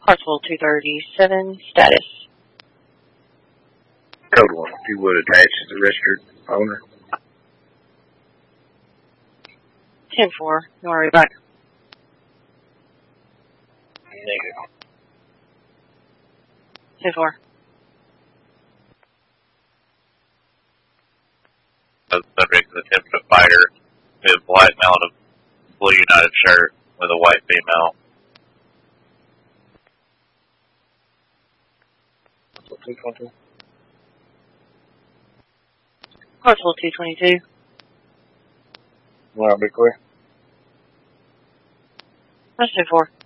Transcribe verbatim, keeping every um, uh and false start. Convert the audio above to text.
Hartsville two thirty-seven, status. Code one, if you would attach to the registered owner. ten four, you want to read back? Negative. ten four. The subject is a ten foot fighter with black male and a blue United shirt with a white female. two twenty-two. Hartsville two twenty-two. Want to be clear? That's ten four.